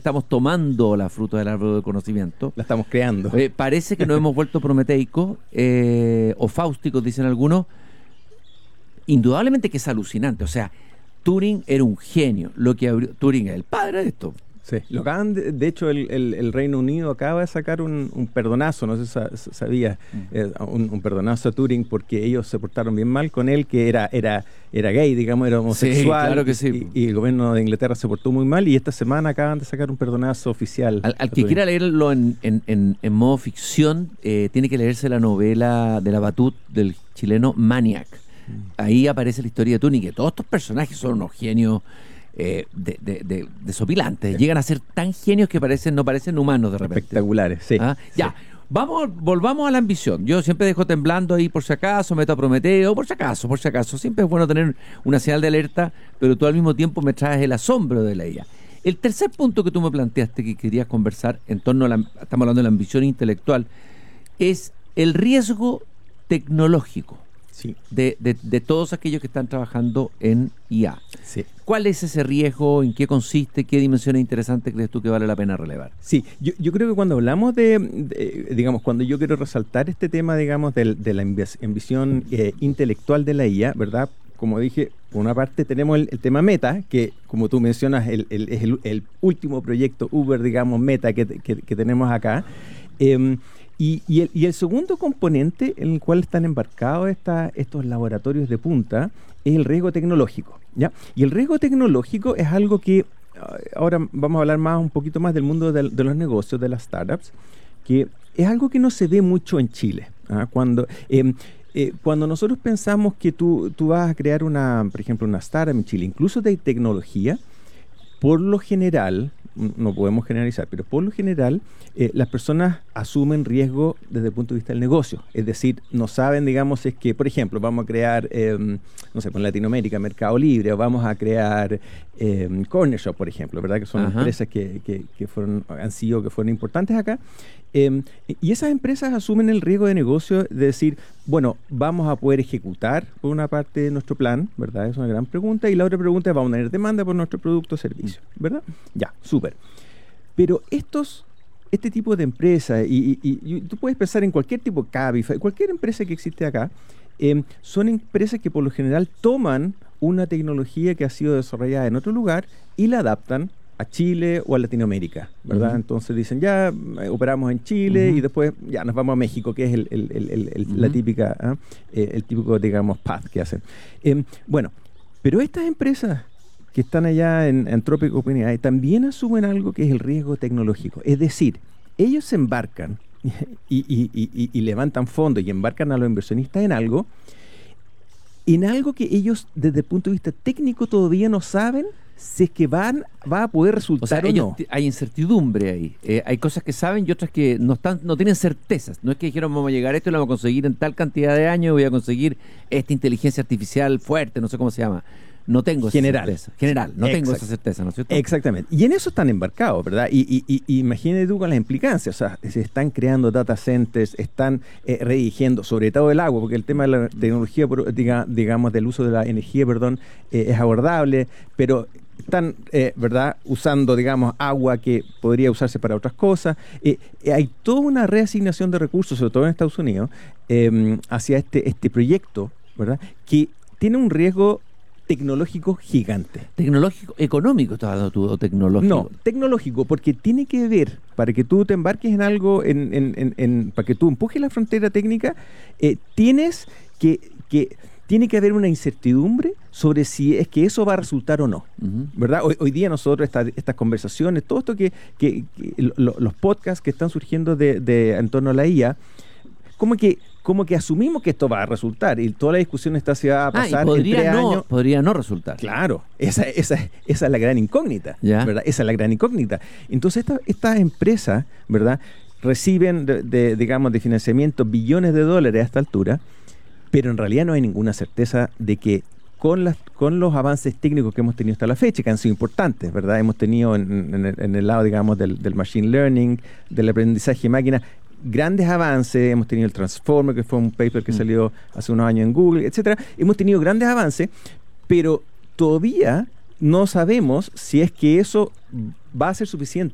estamos tomando la fruta del árbol del conocimiento. La estamos creando. Parece que nos hemos vuelto prometeicos o fáusticos, dicen algunos. Indudablemente que es alucinante. O sea, Turing era un genio. Turing es el padre de esto. Sí, lo acaban de hecho el Reino Unido acaba de sacar un perdonazo, no sé si sabía, un perdonazo a Turing porque ellos se portaron bien mal con él, que era gay, digamos, era homosexual. Sí, claro que sí. Y el gobierno de Inglaterra se portó muy mal y esta semana acaban de sacar un perdonazo oficial. Al que quiera leerlo en modo ficción, tiene que leerse la novela de la Batut del chileno Maniac. Ahí aparece la historia de Turing, que todos estos personajes son unos genios desopilantes. Llegan a ser tan genios que no parecen humanos de repente. Espectaculares, sí. Ya, volvamos a la ambición. Yo siempre dejo temblando ahí por si acaso, meto a Prometeo, por si acaso. Siempre es bueno tener una señal de alerta, pero tú al mismo tiempo me traes el asombro de la IA. El tercer punto que tú me planteaste que querías conversar en torno a estamos hablando de la ambición intelectual, es el riesgo tecnológico. Sí. De todos aquellos que están trabajando en IA. Sí. ¿Cuál es ese riesgo? ¿En qué consiste? ¿Qué dimensiones interesantes crees tú que vale la pena relevar? Sí, yo creo que cuando hablamos digamos, cuando yo quiero resaltar este tema, digamos, de la ambición intelectual de la IA, ¿verdad? Como dije, por una parte tenemos el tema Meta, que como tú mencionas, es el último proyecto Uber, digamos, Meta que tenemos acá. Y el segundo componente en el cual están embarcados estos laboratorios de punta es el riesgo tecnológico, ¿ya? Y el riesgo tecnológico es algo que, ahora vamos a hablar un poquito más del mundo de los negocios, de las startups, que es algo que no se ve mucho en Chile. Cuando nosotros pensamos que tú vas a crear por ejemplo, una startup en Chile, incluso de tecnología, por lo general, no podemos generalizar, pero por lo general las personas asumen riesgo desde el punto de vista del negocio. Es decir, no saben, digamos, es que, por ejemplo, vamos a crear, no sé, en Latinoamérica, Mercado Libre, o vamos a crear Corner Shop, por ejemplo, ¿verdad? Que son empresas que fueron importantes acá. Y esas empresas asumen el riesgo de negocio de decir, bueno, vamos a poder ejecutar por una parte nuestro plan, ¿verdad? Es una gran pregunta. Y la otra pregunta es, ¿vamos a tener demanda por nuestro producto o servicio? ¿Verdad? Ya, súper. Pero este tipo de empresas, y tú puedes pensar en cualquier tipo, Cabify, cualquier empresa que existe acá, son empresas que por lo general toman una tecnología que ha sido desarrollada en otro lugar y la adaptan a Chile o a Latinoamérica, ¿verdad? Uh-huh. Entonces dicen, ya operamos en Chile y después ya nos vamos a México, que es la típica, el típico, digamos, path que hacen. Bueno, pero estas empresas que están allá en Anthropic OpenAI también asumen algo que es el riesgo tecnológico. Es decir, ellos se embarcan y levantan fondos y embarcan a los inversionistas en algo que ellos desde el punto de vista técnico todavía no saben si es que va a poder resultar o no. Hay incertidumbre ahí. Hay cosas que saben y otras que no tienen certezas. No es que dijeron vamos a llegar a esto y lo vamos a conseguir en tal cantidad de años, voy a conseguir esta inteligencia artificial fuerte, no sé cómo se llama. No tengo esa certeza. No tengo esa certeza, ¿no es cierto? Exactamente. Y en eso están embarcados, ¿verdad? Y imagínate tú con las implicancias. O sea, se están creando data centers, están redirigiendo, sobre todo el agua, porque el tema de la tecnología, digamos, del uso de la energía, es abordable, pero están, ¿verdad?, usando, digamos, agua que podría usarse para otras cosas. Hay toda una reasignación de recursos, sobre todo en Estados Unidos, hacia este proyecto, ¿verdad?, que tiene un riesgo tecnológico gigante. ¿Tecnológico? ¿Económico estás hablando tú o tecnológico? No, tecnológico, porque tiene que ver, para que tú te embarques en algo, para que tú empujes la frontera técnica, tiene que haber una incertidumbre sobre si es que eso va a resultar o no, ¿verdad? Hoy día nosotros, estas conversaciones, todo esto los podcasts que están surgiendo en torno a la IA, como que asumimos que esto va a resultar y toda la discusión se va a pasar en 3 años. Podría no resultar. Claro, esa es la gran incógnita, ¿verdad? Esa es la gran incógnita. Entonces estas empresas, ¿verdad?, reciben digamos, de financiamiento billones de dólares a esta altura, pero en realidad no hay ninguna certeza de que con los avances técnicos que hemos tenido hasta la fecha, que han sido importantes, ¿verdad? Hemos tenido en el lado, digamos, del machine learning, del aprendizaje de máquina, grandes avances. Hemos tenido el Transformer, que fue un paper que salió hace unos años en Google, etcétera. Hemos tenido grandes avances, pero todavía no sabemos si es que eso va a ser suficiente